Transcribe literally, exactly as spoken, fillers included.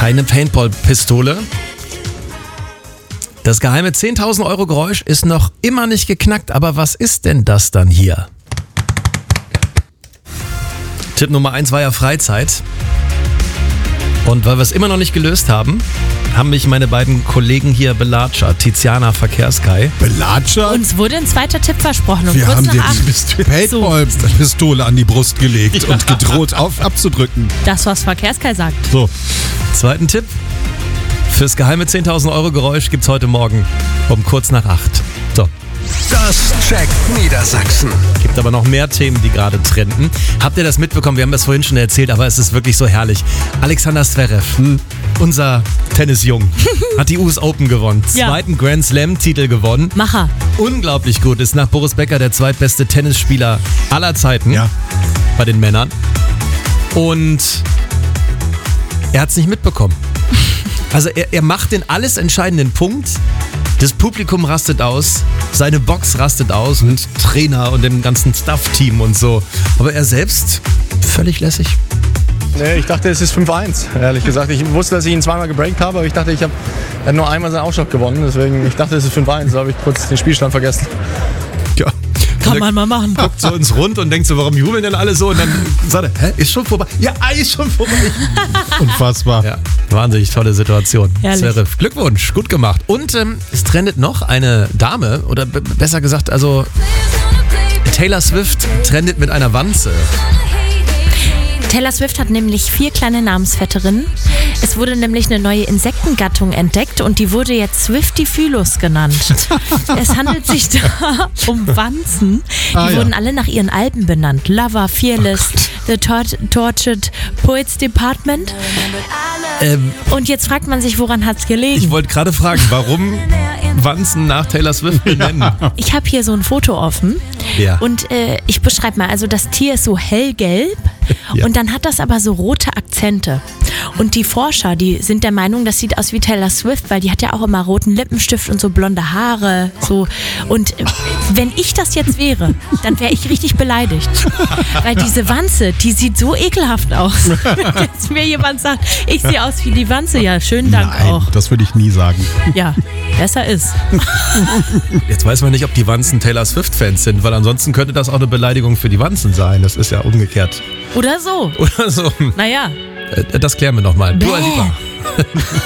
Keine Paintball-Pistole. Das geheime zehntausend Euro Geräusch ist noch immer nicht geknackt, aber was ist denn das dann hier? Tipp Nummer eins war ja Freizeit. Und weil wir es immer noch nicht gelöst haben, haben mich meine beiden Kollegen hier belatscht. Tiziana Verkehrssky. Belatscher? Uns wurde ein zweiter Tipp versprochen. Um Wir kurz haben nach dir acht. die Paintball-Pistole an die Brust gelegt und gedroht auf, abzudrücken. Das, was Verkehrssky sagt. So. Zweiten Tipp. Fürs geheime zehntausend Euro Geräusch gibt's heute Morgen um kurz nach acht. So. Das checkt Niedersachsen. Gibt aber noch mehr Themen, die gerade trenden. Habt ihr das mitbekommen? Wir haben das vorhin schon erzählt, aber es ist wirklich so herrlich. Alexander Zverev, hm. unser Tennisjung, hat die U S Open gewonnen. Ja. Zweiten Grand Slam-Titel gewonnen. Macher. Unglaublich gut. Ist nach Boris Becker der zweitbeste Tennisspieler aller Zeiten. Ja. Bei den Männern. Und er hat es nicht mitbekommen. Also er, er macht den alles entscheidenden Punkt. Das Publikum rastet aus, seine Box rastet aus mit Trainer und dem ganzen Staff-Team und so. Aber er selbst völlig lässig. Nee, ich dachte, es ist fünf eins, ehrlich gesagt. Ich wusste, dass ich ihn zweimal gebreakt habe, aber ich dachte, ich habe er hat nur einmal seinen Aufschlag gewonnen. Deswegen, ich dachte, es ist fünf eins, da habe ich kurz den Spielstand vergessen. Ja. Kann man mal machen. Guckt so ins Rund und denkt so, warum jubeln denn alle so? Und dann sagt er, hä, ist schon vorbei? Ja, ist schon vorbei. Unfassbar. Ja, wahnsinnig tolle Situation. Herrlich. Zverev, Glückwunsch, gut gemacht. Und ähm, es trendet noch eine Dame, oder b- besser gesagt, also Taylor Swift trendet mit einer Wanze. Taylor Swift hat nämlich vier kleine Namensvetterinnen. Es wurde nämlich eine neue Insektengattung entdeckt und die wurde jetzt Swiftifylus genannt. Es handelt sich da um Wanzen. Die Ah, ja. wurden alle nach ihren Alben benannt. Lover, Fearless, The Tor- Tortured Poets Department. Ähm, Und jetzt fragt man sich, woran hat's gelegen? ich wollte gerade fragen, warum Wanzen nach Taylor Swift benennen? Ich habe hier so ein Foto offen Ja. und äh, ich beschreibe mal, also das Tier ist so hellgelb Ja. und dann hat das aber so rote Akzente. Und die Forscher, die sind der Meinung, das sieht aus wie Taylor Swift, weil die hat ja auch immer roten Lippenstift und so blonde Haare. So. Und äh, wenn ich das jetzt wäre, dann wäre ich richtig beleidigt. Weil diese Wanze, die sieht so ekelhaft aus. Wenn jetzt mir jemand sagt, ich sehe aus wie die Wanze, ja, schönen Dank Nein, auch. das würde ich nie sagen. Ja, besser ist. Jetzt weiß man nicht, ob die Wanzen Taylor Swift-Fans sind, weil ansonsten könnte das auch eine Beleidigung für die Wanzen sein. Das ist ja umgekehrt. Oder so. Oder so. Naja. Äh, Das klären wir nochmal. Dua Bäh. Lipa.